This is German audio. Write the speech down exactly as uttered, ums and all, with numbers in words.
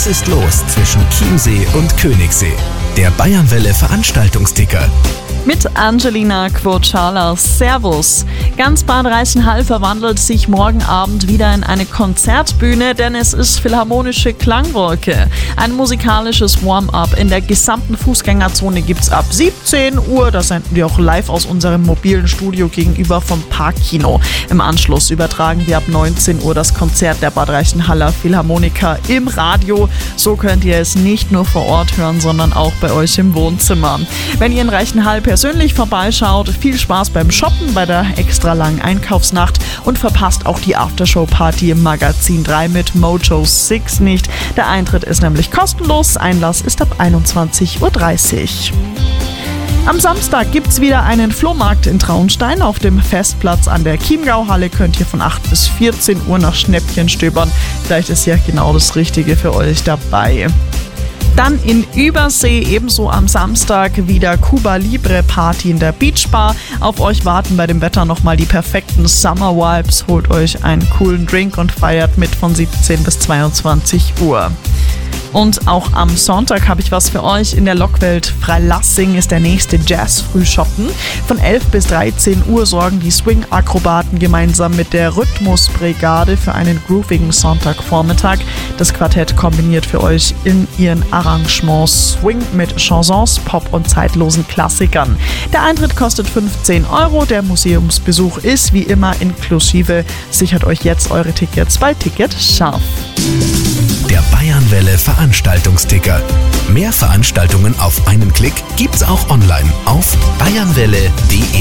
ist los zwischen Chiemsee und Königssee? Der Bayernwelle Veranstaltungsticker. Mit Angelina Quocala. Servus. Ganz Bad Reichenhall verwandelt sich morgen Abend wieder in eine Konzertbühne, denn es ist Philharmonische Klangwolke. Ein musikalisches Warm-up in der gesamten Fußgängerzone gibt's ab siebzehn Uhr. Da senden wir auch live aus unserem mobilen Studio gegenüber vom Parkkino. Im Anschluss übertragen wir ab neunzehn Uhr das Konzert der Bad Reichenhaller Philharmoniker im Radio. So könnt ihr es nicht nur vor Ort hören, sondern auch bei euch im Wohnzimmer. Wenn ihr in Reichenhall persönlich vorbeischaut, viel Spaß beim Shoppen bei der extra langen Einkaufsnacht und verpasst auch die Aftershow-Party im Magazin drei mit Mojo sechs nicht. Der Eintritt ist nämlich kostenlos, Einlass ist ab einundzwanzig Uhr dreißig. Am Samstag gibt's wieder einen Flohmarkt in Traunstein. Auf dem Festplatz an der Chiemgauhalle könnt ihr von acht bis vierzehn Uhr nach Schnäppchen stöbern. Vielleicht ist ja genau das Richtige für euch dabei. Dann in Übersee ebenso am Samstag wieder Cuba Libre Party in der Beachbar. Auf euch warten bei dem Wetter nochmal die perfekten Summer Vibes. Holt euch einen coolen Drink und feiert mit von siebzehn bis zweiundzwanzig Uhr. Und auch am Sonntag habe ich was für euch. In der Lockwelt Freilassing ist der nächste Jazz-Frühschoppen. Von elf bis dreizehn Uhr sorgen die Swing-Akrobaten gemeinsam mit der Rhythmusbrigade für einen groovigen Sonntagvormittag. Das Quartett kombiniert für euch in ihren Arrangements Swing mit Chansons, Pop und zeitlosen Klassikern. Der Eintritt kostet fünfzehn Euro. Der Museumsbesuch ist wie immer inklusive. Sichert euch jetzt eure Tickets bei Ticket Scharf. Der Bayernwelle Veranstaltungsticker. Mehr Veranstaltungen auf einen Klick gibt's auch online auf bayernwelle punkt de.